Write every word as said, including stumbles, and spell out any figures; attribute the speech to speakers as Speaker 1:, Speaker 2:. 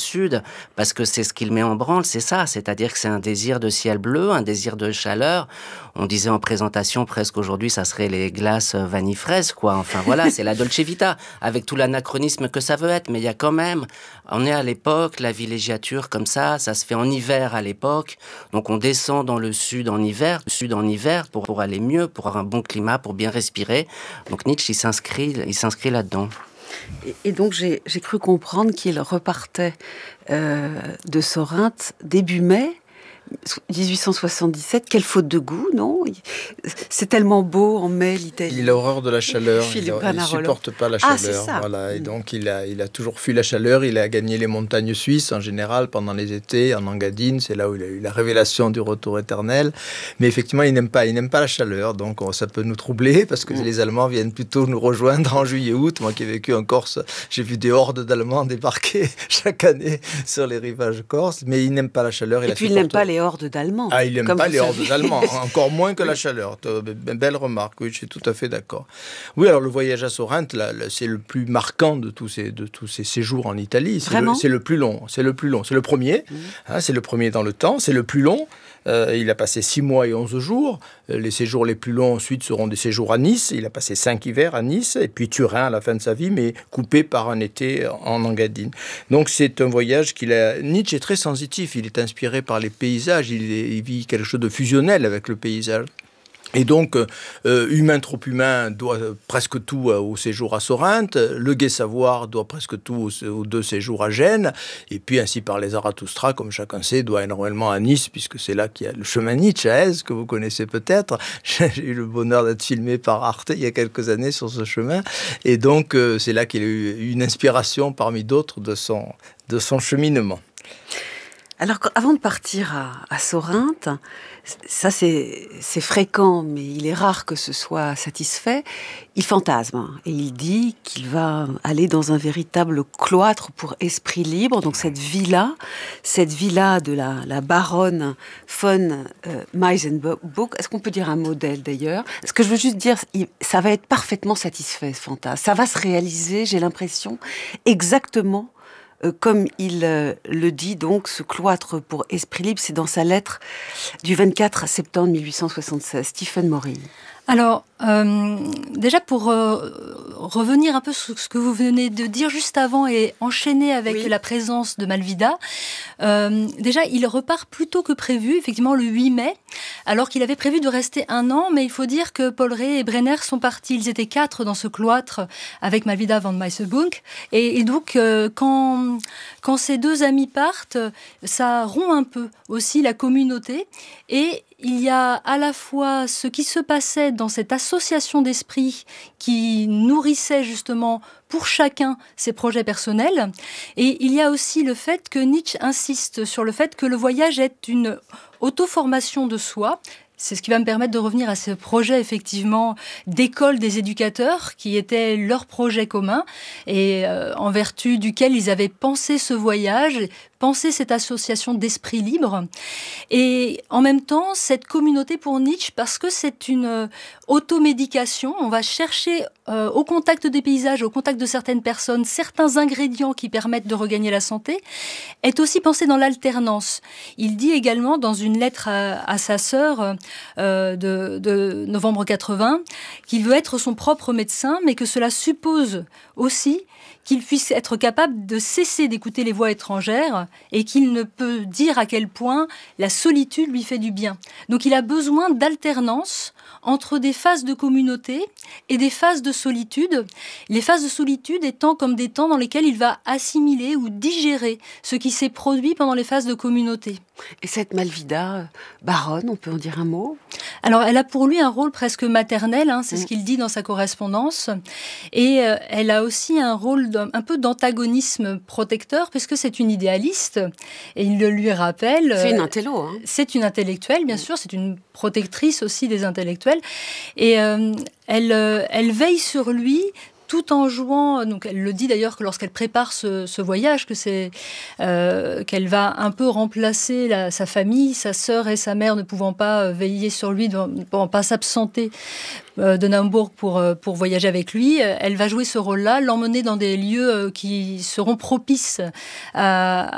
Speaker 1: sud, parce que c'est ce qu'il met en branle, c'est ça, c'est-à-dire que c'est un désir de ciel bleu, un désir de chaleur. On disait en présentation presque aujourd'hui, ça serait les glaces vanille fraise, quoi. Enfin voilà, c'est la Dolce Vita, avec tout l'anachronisme que ça veut être, mais il y a quand même, on est à l'époque, la villégiature comme ça, ça se fait en hiver à l'époque, donc on descend dans le sud en hiver, le sud en hiver pour, pour aller mieux, pour avoir un bon climat, pour bien respirer. Donc Nietzsche, il s'inscrit, il s'inscrit là-dedans.
Speaker 2: Et, et donc j'ai, j'ai cru comprendre qu'il repartait euh, de Sorinthe début mai dix-huit cent soixante-dix-sept. Quelle faute de goût, non? C'est tellement beau en mai, l'Italie.
Speaker 3: Il a horreur de la chaleur, il ne supporte pas la chaleur. Ah, c'est ça. Voilà. Et donc il a, il a toujours fui la chaleur, il a gagné les montagnes suisses en général pendant les étés, en Engadine, c'est là où il a eu la révélation du retour éternel. Mais effectivement, il n'aime pas, il n'aime pas la chaleur, donc ça peut nous troubler parce que mmh. les Allemands viennent plutôt nous rejoindre en juillet-août. Moi qui ai vécu en Corse, j'ai vu des hordes d'Allemands débarquer chaque année sur les rivages corses, mais il n'aime pas la chaleur.
Speaker 2: Et puis il n'aime pas les hordes d'Allemands.
Speaker 3: Ah, il n'aime pas les hordes d'Allemands, encore moins que la chaleur. Belle remarque, oui, je suis tout à fait d'accord. Oui, alors le voyage à Sorinthe, là, là, c'est le plus marquant de tous ces, de tous ces séjours en Italie. C'est
Speaker 2: Vraiment
Speaker 3: le, c'est le plus long, c'est le plus long. C'est le premier, mmh. hein, c'est le premier dans le temps, c'est le plus long. Euh, il a passé six mois et onze jours. Les séjours les plus longs ensuite seront des séjours à Nice. Il a passé cinq hivers à Nice et puis Turin à la fin de sa vie, mais coupé par un été en Engadine. Donc c'est un voyage qu'il a... Nietzsche est très sensitif, il est inspiré par les paysages, il, est... il vit quelque chose de fusionnel avec le paysage. Et donc, euh, humain trop humain doit presque tout au séjour à Sorinthe, le gai savoir doit presque tout aux deux séjours à Gênes, et puis ainsi par les Zarathustra, comme chacun sait, doit énormément à Nice, puisque c'est là qu'il y a le chemin Nietzsche à Aise, que vous connaissez peut-être. J'ai eu le bonheur d'être filmé par Arte il y a quelques années sur ce chemin, et donc euh, c'est là qu'il a eu une inspiration parmi d'autres de son, de son cheminement.
Speaker 2: Alors, avant de partir à, à Sorinthe, ça c'est, c'est fréquent, mais il est rare que ce soit satisfait, il fantasme et il dit qu'il va aller dans un véritable cloître pour esprit libre. Donc cette villa, cette villa de la, la baronne von euh, Meisenburg, est-ce qu'on peut dire un modèle d'ailleurs? Ce que je veux juste dire, il, ça va être parfaitement satisfait ce fantasme. Ça va se réaliser, j'ai l'impression, exactement comme il euh, le dit, donc, ce cloître pour esprit libre, c'est dans sa lettre du vingt-quatre septembre mille huit cent soixante-seize. Stephen Morin.
Speaker 4: Alors, euh, déjà pour euh, revenir un peu sur ce que vous venez de dire juste avant et enchaîner avec oui. la présence de Malvida, euh, déjà il repart plus tôt que prévu, effectivement le huit mai, alors qu'il avait prévu de rester un an, mais il faut dire que Paul Rée et Brenner sont partis, ils étaient quatre dans ce cloître avec Malvida von Meisenburg, et, et donc euh, quand, quand ces deux amis partent, ça rompt un peu aussi la communauté, et il y a à la fois ce qui se passait dans cette association d'esprit qui nourrissait justement pour chacun ses projets personnels, et il y a aussi le fait que Nietzsche insiste sur le fait que le voyage est une auto-formation de soi. C'est ce qui va me permettre de revenir à ce projet, effectivement, d'école des éducateurs, qui était leur projet commun, et euh, en vertu duquel ils avaient pensé ce voyage, pensé cette association d'esprit libre. Et en même temps, cette communauté pour Nietzsche, parce que c'est une euh, automédication, on va chercher euh, au contact des paysages, au contact de certaines personnes, certains ingrédients qui permettent de regagner la santé, est aussi pensé dans l'alternance. Il dit également, dans une lettre à, à sa sœur, Euh, de, de novembre quatre-vingts, qu'il veut être son propre médecin, mais que cela suppose aussi qu'il puisse être capable de cesser d'écouter les voix étrangères et qu'il ne peut dire à quel point la solitude lui fait du bien. Donc il a besoin d'alternance entre des phases de communauté et des phases de solitude. Les phases de solitude étant comme des temps dans lesquels il va assimiler ou digérer ce qui s'est produit pendant les phases de communauté.
Speaker 2: Et cette Malvida, baronne, on peut en dire un mot?
Speaker 4: Alors, elle a pour lui un rôle presque maternel, hein, c'est mmh. ce qu'il dit dans sa correspondance. Et euh, elle a aussi un rôle d'un, un peu d'antagonisme protecteur, puisque c'est une idéaliste. Et il le lui rappelle.
Speaker 2: C'est une intello. Hein.
Speaker 4: C'est une intellectuelle, bien mmh. sûr. C'est une protectrice aussi des intellectuels. Et euh, elle, euh, elle veille sur lui tout en jouant, donc elle le dit d'ailleurs que lorsqu'elle prépare ce, ce voyage, que c'est, euh, qu'elle va un peu remplacer la, sa famille, sa sœur et sa mère ne pouvant pas veiller sur lui, ne pouvant pas s'absenter de Naumbourg pour, pour voyager avec lui. Elle va jouer ce rôle-là, l'emmener dans des lieux qui seront propices à,